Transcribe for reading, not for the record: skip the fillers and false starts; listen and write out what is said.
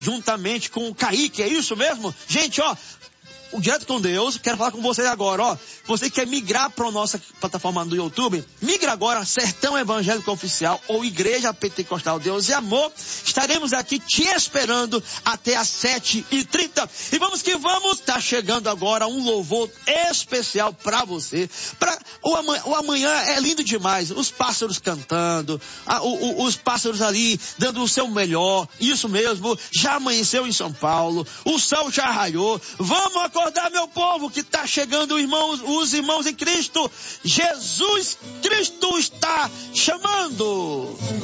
juntamente com o Kaique, é isso mesmo? Gente, ó, o Direto com Deus, quero falar com vocês agora, ó. Você que quer migrar para a nossa plataforma do YouTube, migra agora, Sertão Evangélico Oficial ou Igreja Pentecostal Deus e Amor. Estaremos aqui te esperando até às 7h30. E vamos que vamos, tá chegando agora um louvor especial para você. O amanhã é lindo demais, os pássaros cantando, os pássaros ali dando o seu melhor, isso mesmo, já amanheceu em São Paulo, o sol já raiou. Vamos acordar, meu povo, que está chegando os irmãos em Cristo. Jesus Cristo está chamando.